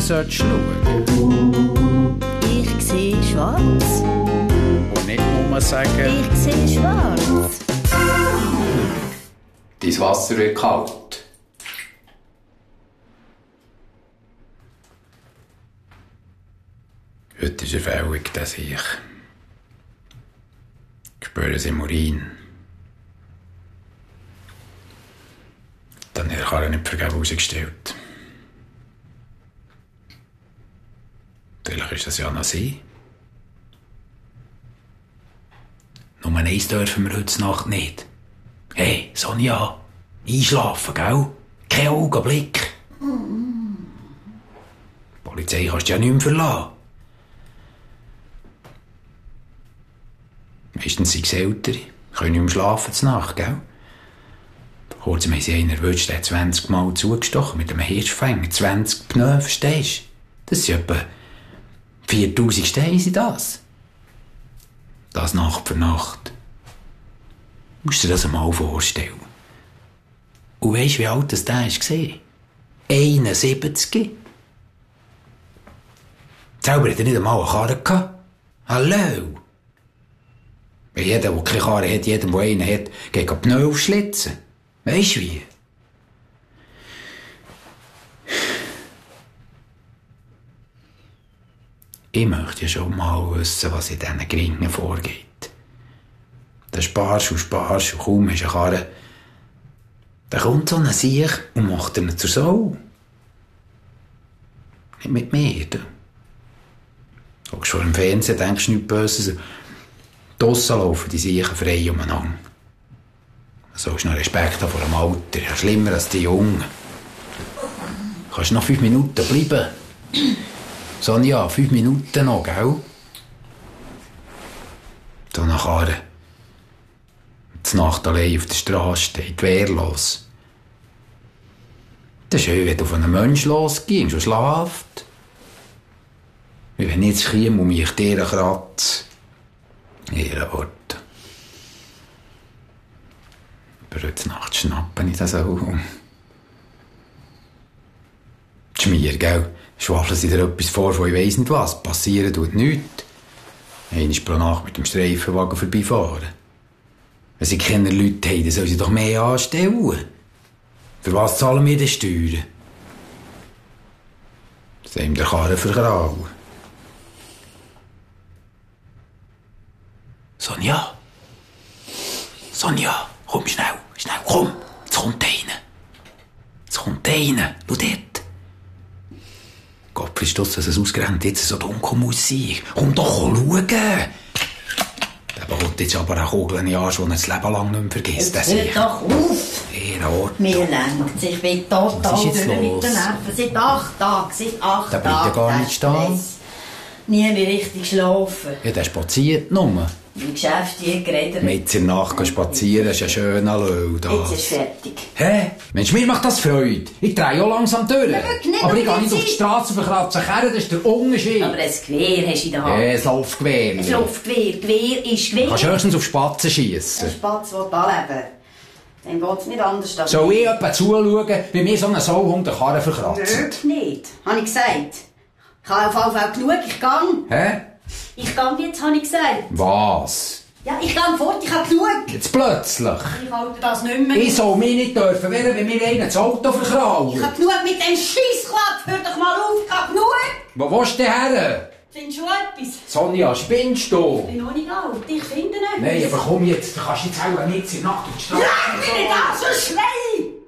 solltest schauen. Ich sehe schwarz. Und nicht nur sagen... Ich sehe schwarz. Dein Wasser wird kalt. Heute ist fällig, dass ich spüre es im Urin. Dann hat er Karre nicht vergeben rausgestellt. Vielleicht ist das ja noch sie. Nur eins dürfen wir heute Nacht nicht. Hey, Sonja, einschlafen, gell? Kein Augenblick. Die Polizei kannst du ja nicht mehr verlassen. Meistens sind es Ältere, können nicht mehr schlafen zur Nacht, gell? Vor kurzem haben sie einen erwischt, der hat 20 Mal zugestochen mit einem Hirschfänger. 20 Pneu, verstehst du? Das sind etwa 4000 Steine, sind das. Das Nacht für Nacht. Du musst dir das einmal vorstellen. Und weisst du, wie alt das der war? 71. Selber hat er nicht einmal eine Karre gehabt. Hallo? Weil jeder, der keine Karre hat, jedem, der einen hat, geht die Pneu aufschlitzen. Weisst du wie? Ich möchte ja schon mal wissen, was in diesen Gringen vorgeht. Dann sparst und kaum hast du eine Karre. Dann kommt so ein Siech und macht ihn zur Sau. Nicht mit mir, du. Du guckst vor dem Fernsehen, denkst nichts Böses. Draussen laufen die Siechen frei umeinander. Du sollst noch Respekt haben vor dem Alter. Ja, schlimmer als die Jungen. Du kannst noch 5 Minuten bleiben. Sonja, 5 Minuten noch, gell? So eine Karre. Die Nacht allein auf der Straße steht, wehrlos. Das ist schön, wenn du auf einen Menschen losgehst und schlaft. Wie wenn ich jetzt käme und mich dir kratze. Ihre Worte. Aber heute Nacht schnappen ich das auch. Schmier, gell? Schwafeln sie dir etwas vor, von ich weiss nicht was. Passieren tut nichts. Einmal pro Nacht mit dem Streifenwagen vorbeifahren. Wenn sie keine Leute haben, dann sollen sie doch mehr anstellen. Für was zahlen wir denn Steuern? Das haben der Karren vergrauen. Sonja? Sonja, komm schnell, komm. Jetzt kommt einer. Schau dort. Gott, ist das, dass es ausgerechnet jetzt so dunkel muss sein? Komm doch schauen. Der bekommt jetzt aber eine Kugel in die Arsch, die er das Leben lang nicht mehr vergisst. Hört doch auf! Mir lenkt sich, ich bin total durch mit den Nerven. Seit 8 Tagen. Der bleibt ja gar nicht stehen. Nie mehr richtig schlafen. Ja, der spaziert nur. Im Geschäft hier geredet. Mit in der Nacht spazieren, ist ein schöner Löw. Jetzt ist fertig. Hä? Mensch, mir macht das Freude. Ich drehe auch langsam durch. Aber ich gehe nicht auf die Straße verkratzen. Das ist der Unterschied. Aber ein Gewehr hast du in der Hand. Ja, ein Luftgewehr. Ein Luftgewehr. Gewehr ist Gewehr. Kannst höchstens auf Spatzen schiessen. Der Spatz will anleben. Dann geht's nicht anders. Soll ich etwa zuschauen, wie mir so ein Sauhund den Karren verkratzt? Wirklich nicht. Habe ich gesagt. Ich habe auf jeden Fall genug. Ich gang. Hä? Ich gang jetzt, habe ich gesagt. Was? Ja, ich gang fort. Ich habe genug. Jetzt plötzlich? Ich halte das nicht mehr. Ich soll mich nicht dürfen wehren, wenn mir einer das Auto verkraut. Ich habe genug mit dem Scheissklapf. Hör doch mal auf. Ich habe genug. Wo willst du denn her? Findest du etwas? Sonja, spinnst du? Ich bin noch nicht alt. Ich finde nicht. Nein, aber komm jetzt. Du kannst jetzt auch nicht in der Nacht auf die Straße. Leg mich nicht an, so schrei!